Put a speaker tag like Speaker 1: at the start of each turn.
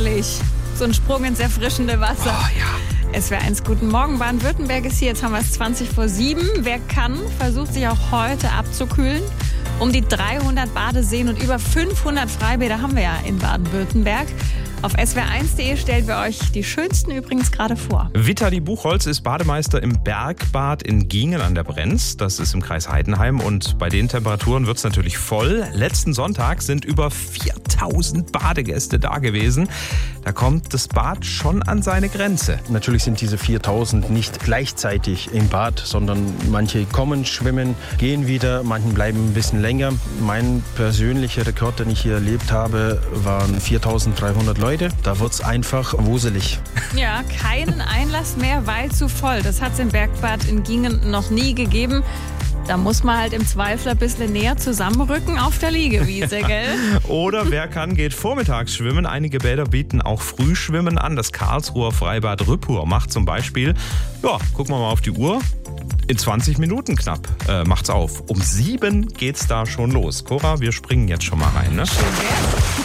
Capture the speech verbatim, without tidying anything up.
Speaker 1: herrlich. So ein Sprung ins erfrischende Wasser.
Speaker 2: Oh ja.
Speaker 1: S W R eins, guten Morgen. Baden-Württemberg ist hier. Jetzt haben wir es zwanzig vor sieben. Wer kann, versucht sich auch heute abzukühlen. Um die dreihundert Badeseen und über fünfhundert Freibäder haben wir ja in Baden-Württemberg. Auf S W R eins punkt de stellen wir euch die schönsten übrigens gerade vor.
Speaker 2: Vitali Buchholz ist Bademeister im Bergbad in Gingen an der Brenz. Das ist im Kreis Heidenheim. Und bei den Temperaturen wird es natürlich voll. Letzten Sonntag sind über viertausend Badegäste da gewesen. Da kommt das Bad schon an seine Grenze.
Speaker 3: Natürlich sind diese viertausend nicht gleichzeitig im Bad, sondern manche kommen, schwimmen, gehen wieder, manche bleiben ein bisschen länger. Mein persönlicher Rekord, den ich hier erlebt habe, waren viertausenddreihundert Leute. Da wird es einfach wuselig.
Speaker 1: Ja, keinen Einlass mehr, weil zu voll. Das hat es im Bergbad in Gingen noch nie gegeben. Da muss man halt im Zweifel ein bisschen näher zusammenrücken auf der Liegewiese, gell?
Speaker 2: Oder wer kann, geht vormittags schwimmen. Einige Bäder bieten auch Frühschwimmen an. Das Karlsruher Freibad Rüppur macht zum Beispiel, ja, gucken wir mal auf die Uhr, in zwanzig Minuten knapp äh, macht's auf. Um sieben geht's da schon los. Cora, wir springen jetzt schon mal rein, ne?
Speaker 1: Schön wär's.